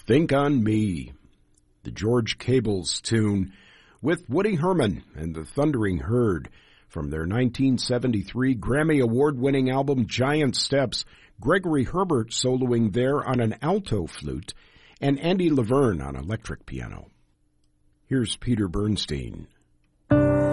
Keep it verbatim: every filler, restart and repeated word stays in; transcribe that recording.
Think on Me, the George Cables tune, with Woody Herman and the Thundering Herd from their nineteen seventy-three Grammy Award-winning album Giant Steps, Gregory Herbert soloing there on an alto flute, and Andy Laverne on electric piano. Here's Peter Bernstein.